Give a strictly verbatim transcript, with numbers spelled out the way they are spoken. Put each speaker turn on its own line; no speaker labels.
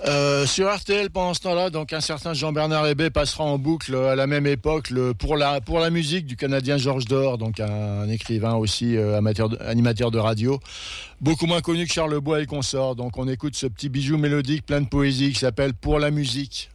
Euh, sur R T L pendant ce temps-là, donc un certain Jean-Bernard Hébé passera en boucle à la même époque le, pour, la, pour la musique du Canadien Georges Dor, donc un, un écrivain aussi euh, amateur de, animateur de radio, beaucoup moins connu que Charles Bois et consorts. Donc on écoute ce petit bijou mélodique plein de poésie qui s'appelle Pour la musique.